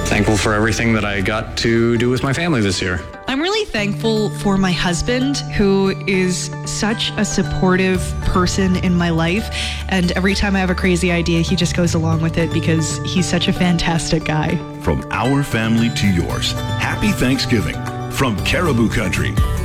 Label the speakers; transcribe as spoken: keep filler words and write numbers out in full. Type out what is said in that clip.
Speaker 1: Thankful for everything that I got to do with my family this year.
Speaker 2: I'm really thankful for my husband, who is such a supportive person in my life. And every time I have a crazy idea, he just goes along with it because he's such a fantastic guy.
Speaker 3: From our family to yours, happy Thanksgiving from Caribou Country.